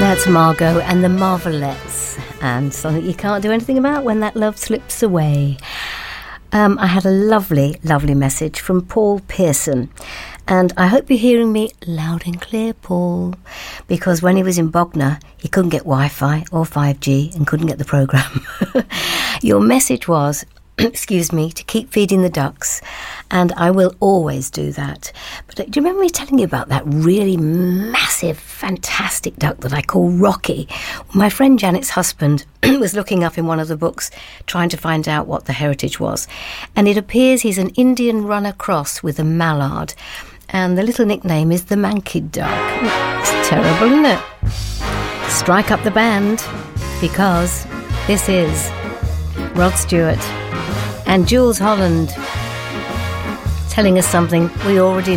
That's Margot and the Marvelettes, and something you can't do anything about when that love slips away. I had a lovely, lovely message from Paul Pearson, and I hope you're hearing me loud and clear, Paul, because when he was in Bognor, he couldn't get Wi-Fi or 5G and couldn't get the programme. Your message was, excuse me, to keep feeding the ducks, and I will always do that. But do you remember me telling you about that really massive, fantastic duck that I call Rocky? My friend Janet's husband was looking up in one of the books, trying to find out what the heritage was, and it appears he's an Indian runner cross with a mallard, and the little nickname is the Mankid duck. It's terrible, isn't it? Strike up the band, because this is Rod Stewart and Jules Holland telling us something we already